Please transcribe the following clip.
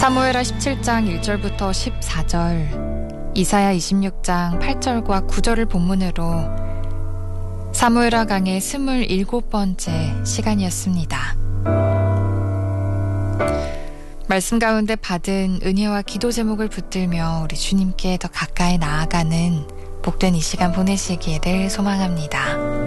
사무엘하 17장 1절부터 14절, 이사야 26장 8절과 9절을 본문으로 사무엘하 강의 27번째 시간이었습니다. 말씀 가운데 받은 은혜와 기도 제목을 붙들며 우리 주님께 더 가까이 나아가는 복된 이 시간 보내시기를 소망합니다.